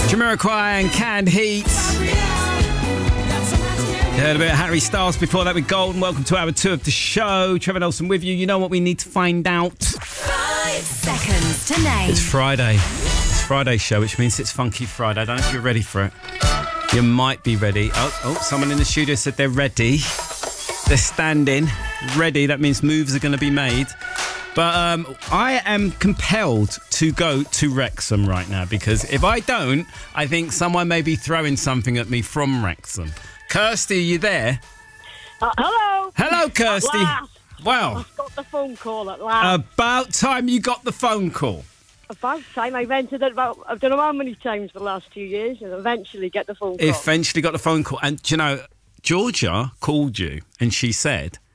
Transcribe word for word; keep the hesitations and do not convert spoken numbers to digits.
Jamiroquai and Canned Heat. You heard a bit of Harry Styles before that with Golden. Welcome to hour two of the show. Trevor Nelson with you. You know what we need to find out? Five seconds to name. It's Friday. It's Friday show, which means it's Funky Friday. I don't know if you're ready for it. You might be ready. Oh, oh, someone in the studio said they're ready. They're standing. Ready. That means moves are going to be made. But um, I am compelled to go to Wrexham right now because if I don't, I think someone may be throwing something at me from Wrexham. Kirsty, are you there? Uh, hello. Hello, Kirsty. At last. Wow. I've got the phone call at last. About time you got the phone call. About time. I've entered it about, I don't know how many times for the last two years and eventually get the phone call. Eventually got the phone call. And, do you know, Georgia called you and she said